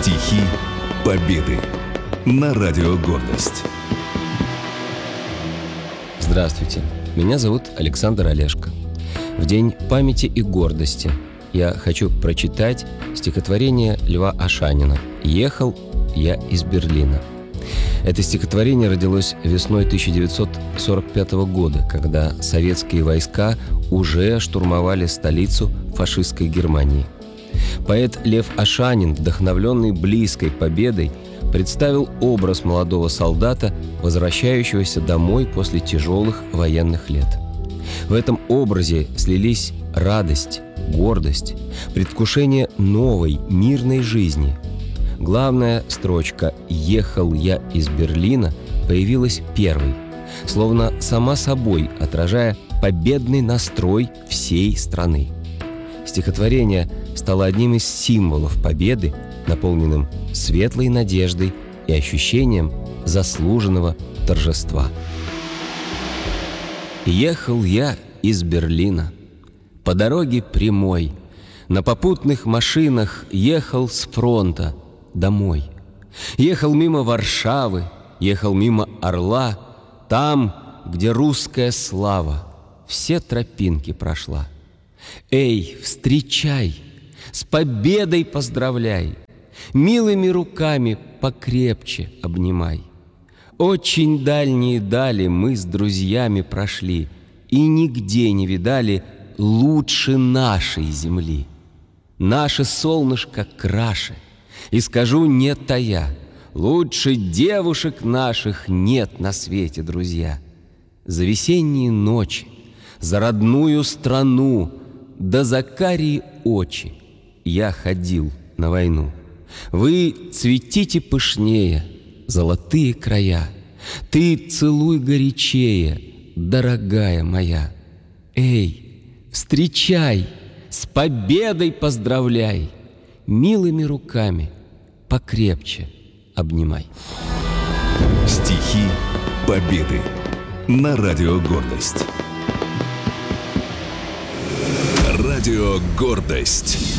Стихи Победы на Радио Гордость. Здравствуйте, меня зовут Александр Олешко. В День памяти и гордости я хочу прочитать стихотворение Льва Ашанина «Ехал я из Берлина». Это стихотворение родилось весной 1945 года, когда советские войска уже штурмовали столицу фашистской Германии. Поэт Лев Ашанин, вдохновленный близкой победой, представил образ молодого солдата, возвращающегося домой после тяжелых военных лет. В этом образе слились радость, гордость, предвкушение новой, мирной жизни. Главная строчка «Ехал я из Берлина» появилась первой, словно сама собой отражая победный настрой всей страны. Стихотворение стало одним из символов победы, наполненным светлой надеждой и ощущением заслуженного торжества. Ехал я из Берлина по дороге прямой, на попутных машинах ехал с фронта домой. Ехал мимо Варшавы, ехал мимо Орла, там, где русская слава все тропинки прошла. Эй, встречай, с победой поздравляй, милыми руками покрепче обнимай. Очень дальние дали мы с друзьями прошли и нигде не видали лучше нашей земли. Наше солнышко краше, и скажу не тая, лучше девушек наших нет на свете, друзья. За весенние ночи, за родную страну, да за карие очи я ходил на войну. Вы цветите пышнее, золотые края, ты целуй горячее, дорогая моя. Эй, встречай, с победой поздравляй, милыми руками покрепче обнимай. Стихи Победы на Радио Гордость. Радио Гордость.